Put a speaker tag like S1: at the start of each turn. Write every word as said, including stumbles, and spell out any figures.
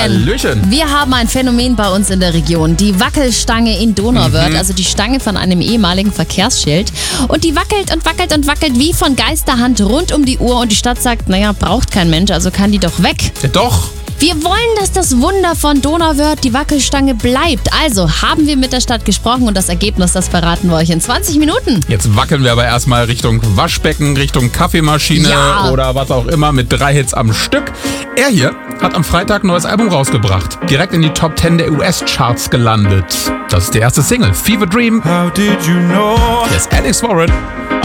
S1: Hallöchen.
S2: Wir haben ein Phänomen bei uns in der Region. Die Wackelstange in Donauwörth, mhm. also die Stange von einem ehemaligen Verkehrsschild. Und die wackelt und wackelt und wackelt wie von Geisterhand rund um die Uhr. Und die Stadt sagt, naja, braucht kein Mensch, also kann die doch weg.
S1: Ja, doch.
S2: Wir wollen, dass das Wunder von Donauwörth, die Wackelstange, bleibt. Also haben wir mit der Stadt gesprochen und das Ergebnis, das verraten wir euch in zwanzig Minuten.
S1: Jetzt wackeln wir aber erstmal Richtung Waschbecken, Richtung Kaffeemaschine
S2: ja.
S1: oder was auch immer mit drei Hits am Stück. Er hier hat am Freitag ein neues Album rausgebracht. Direkt in die Top zehn der U S-Charts gelandet. Das ist die erste Single, Fever Dream.
S3: How did you know?
S1: Hier ist Alex Warren.